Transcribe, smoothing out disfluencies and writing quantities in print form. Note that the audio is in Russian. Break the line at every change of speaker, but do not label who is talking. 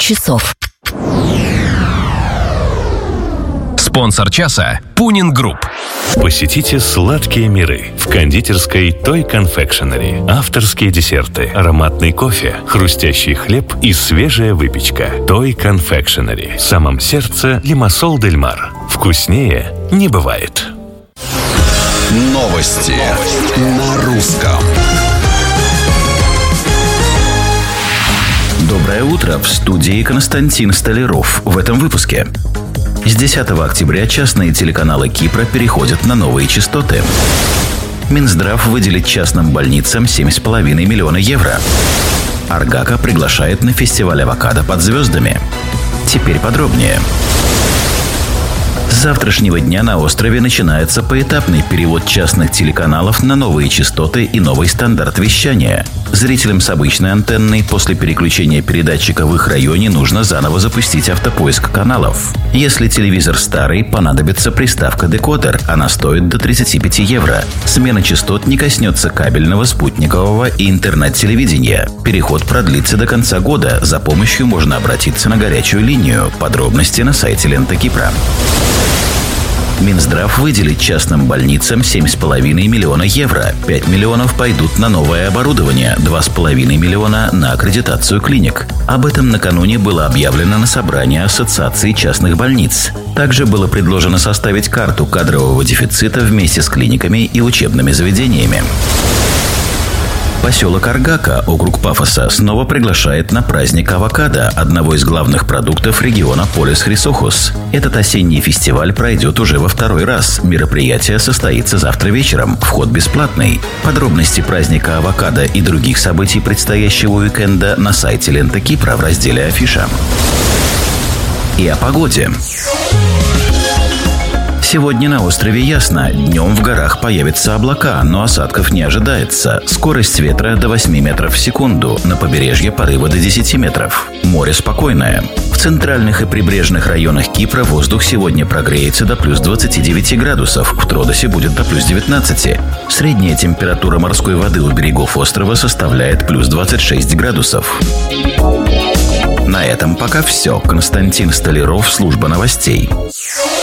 часов.
Спонсор часа – Пунин Групп.
Посетите сладкие миры в кондитерской Той Confectionery. Авторские десерты, ароматный кофе, хрустящий хлеб и свежая выпечка. Той Confectionery. В самом сердце Лимассол-дель-Мар. Вкуснее не бывает.
Новости на русском.
Доброе утро, в студии Константин Столяров. В этом выпуске. С 10 октября частные телеканалы Кипра переходят на новые частоты. Минздрав выделит частным больницам 7,5 миллиона евро. Аргака приглашает на фестиваль авокадо под звездами. Теперь подробнее. С завтрашнего дня на острове начинается поэтапный перевод частных телеканалов на новые частоты и новый стандарт вещания. Зрителям с обычной антенной после переключения передатчика в их районе нужно заново запустить автопоиск каналов. Если телевизор старый, понадобится приставка декодер, она стоит до 35 евро. Смена частот не коснется кабельного, спутникового и интернет-телевидения. Переход продлится до конца года. За помощью можно обратиться на горячую линию. Подробности на сайте Лента Кипра. Минздрав выделит частным больницам 7,5 миллиона евро. 5 миллионов пойдут на новое оборудование, 2,5 миллиона на аккредитацию клиник. Об этом накануне было объявлено на собрании Ассоциации частных больниц. Также было предложено составить карту кадрового дефицита вместе с клиниками и учебными заведениями. Поселок Аргака, округ Пафоса, снова приглашает на праздник авокадо, одного из главных продуктов региона Полис Хрисохус. Этот осенний фестиваль пройдет уже во второй раз. Мероприятие состоится завтра вечером. Вход бесплатный. Подробности праздника авокадо и других событий предстоящего уикенда на сайте Лента Кипра в разделе «Афиша». И о погоде. Сегодня на острове ясно. Днем в горах появятся облака, но осадков не ожидается. Скорость ветра до 8 метров в секунду. На побережье порывы до 10 метров. Море спокойное. В центральных и прибрежных районах Кипра воздух сегодня прогреется до плюс 29 градусов. В Тродосе будет до плюс 19. Средняя температура морской воды у берегов острова составляет плюс 26 градусов. На этом пока все. Константин Столяров, служба новостей.